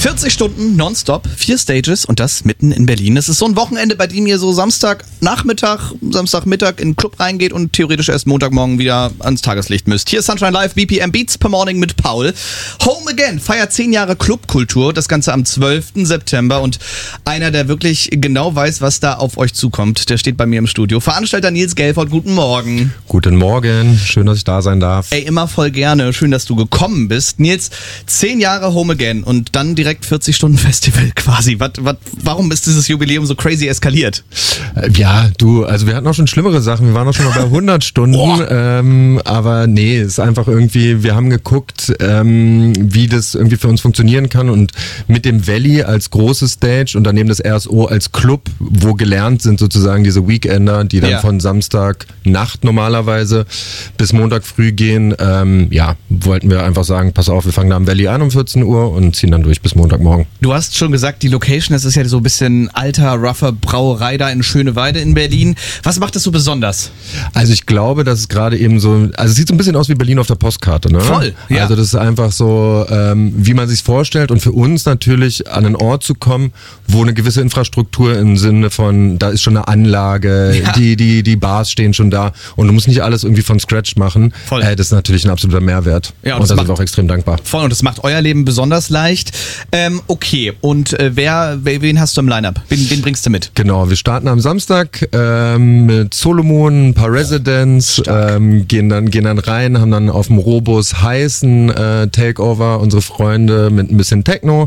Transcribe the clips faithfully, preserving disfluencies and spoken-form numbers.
vierzig Stunden nonstop, vier Stages und das mitten in Berlin. Es ist so ein Wochenende, bei dem ihr so Samstagnachmittag, Samstagmittag in den Club reingeht und theoretisch erst Montagmorgen wieder ans Tageslicht müsst. Hier ist Sunshine Live, B P M Beats per Morning mit Paul. Home Again feiert zehn Jahre Clubkultur, das Ganze am zwölften September und einer, der wirklich genau weiß, was da auf euch zukommt, der steht bei mir im Studio. Veranstalter Nils Gelford, guten Morgen. Guten Morgen, schön, dass ich da sein darf. Ey, immer voll gerne, schön, dass du gekommen bist. Nils, zehn Jahre Home Again und dann direkt vierzig Stunden Festival quasi. Was, was, warum ist dieses Jubiläum so crazy eskaliert? Ja, du, also wir hatten auch schon schlimmere Sachen. Wir waren auch schon mal bei hundert Stunden. Oh. Ähm, aber nee, es ist einfach irgendwie, wir haben geguckt, ähm, wie das irgendwie für uns funktionieren kann. Und mit dem Valley als große Stage und daneben das R S O als Club, wo gelernt sind sozusagen diese Weekender, die dann ja. von Samstagnacht normalerweise bis Montag früh gehen. Ähm, ja, wollten wir einfach sagen, pass auf, wir fangen da am Valley an um vierzehn Uhr und ziehen dann durch bis Montagmorgen. Du hast schon gesagt, die Location, das ist ja so ein bisschen alter, rougher Brauerei da in Schöneweide in Berlin. Was macht das so besonders? Also ich glaube, dass es gerade eben so, also es sieht so ein bisschen aus wie Berlin auf der Postkarte, ne? Voll, ja. Also das ist einfach so, ähm, wie man sich's vorstellt und für uns natürlich an einen Ort zu kommen, wo eine gewisse Infrastruktur im Sinne von, da ist schon eine Anlage, ja. die, die, die Bars stehen schon da und du musst nicht alles irgendwie von Scratch machen. Voll. Äh, das ist natürlich ein absoluter Mehrwert. Ja, und, und da macht, sind wir auch extrem dankbar. Voll, und das macht euer Leben besonders leicht. Ähm, okay, und äh, wer, wen hast du im Line-Up? Wen, wen bringst du mit? Genau, wir starten am Samstag ähm, mit Solomon, ein paar Residents, ähm, gehen dann gehen dann rein, haben dann auf dem Robus heißen äh, Takeover, unsere Freunde mit ein bisschen Techno.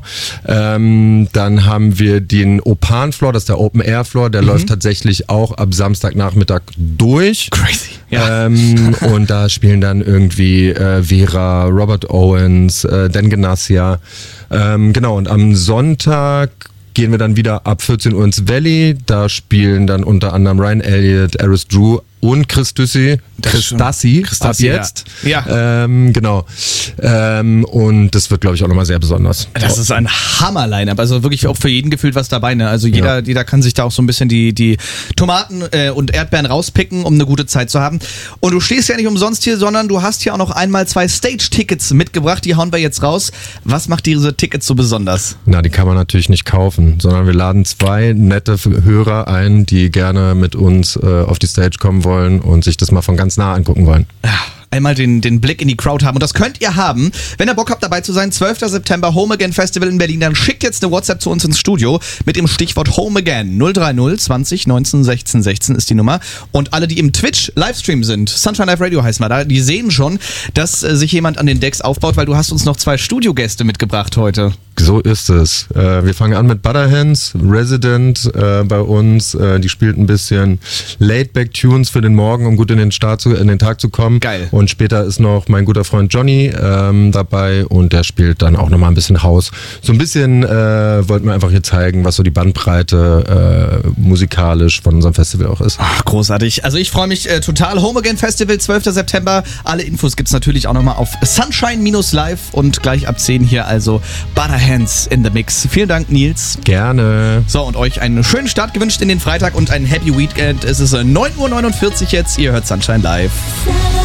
Ähm, dann haben wir den Opan Floor, das ist der Open Air Floor, der mhm. läuft tatsächlich auch ab Samstagnachmittag durch. Crazy. Ja. Ähm, und da spielen dann irgendwie äh, Vera, Robert Owens, äh, Dan Ganassia. Ähm, genau, und am Sonntag gehen wir dann wieder ab vierzehn Uhr ins Valley. Da spielen dann unter anderem Ryan Elliott, Aris Drew und Chris Düssi. Chris Dassi, ab jetzt. Ja. ja. Ähm, genau. Ähm, und das wird, glaube ich, auch nochmal sehr besonders. Das ist ein Hammer-Line-Up. Also wirklich auch für jeden gefühlt was dabei. Ne? Also jeder, ja. jeder kann sich da auch so ein bisschen die, die Tomaten äh, und Erdbeeren rauspicken, um eine gute Zeit zu haben. Und du stehst ja nicht umsonst hier, sondern du hast hier auch noch einmal zwei Stage-Tickets mitgebracht. Die hauen wir jetzt raus. Was macht diese Tickets so besonders? Na, die kann man natürlich nicht kaufen, sondern wir laden zwei nette Hörer ein, die gerne mit uns äh, auf die Stage kommen wollen und sich das mal von ganz nah angucken wollen. Einmal den, den Blick in die Crowd haben. Und das könnt ihr haben, wenn ihr Bock habt, dabei zu sein. zwölften September, Home Again Festival in Berlin. Dann schickt jetzt eine WhatsApp zu uns ins Studio mit dem Stichwort Home Again. null drei null zwanzig neunzehn sechzehn sechzehn ist die Nummer. Und alle, die im Twitch-Livestream sind, Sunshine Live Radio heißt mal da, die sehen schon, dass äh, sich jemand an den Decks aufbaut, weil du hast uns noch zwei Studiogäste mitgebracht heute. So ist es. Äh, wir fangen an mit Butterhands, Resident äh, bei uns. Äh, die spielt ein bisschen Laid-Back-Tunes für den Morgen, um gut in den, Start zu, in den Tag zu kommen. Geil. Und später ist noch mein guter Freund Johnny ähm, dabei und der spielt dann auch nochmal ein bisschen House. So ein bisschen äh, wollten wir einfach hier zeigen, was so die Bandbreite äh, musikalisch von unserem Festival auch ist. Ach, großartig. Also ich freue mich äh, total. Home Again Festival, zwölften September. Alle Infos gibt's natürlich auch nochmal auf Sunshine-Live und gleich ab zehn hier also Butterhands in the Mix. Vielen Dank, Nils. Gerne. So, und euch einen schönen Start gewünscht in den Freitag und einen Happy Weekend. Es ist neun Uhr neunundvierzig jetzt. Ihr hört Sunshine Live.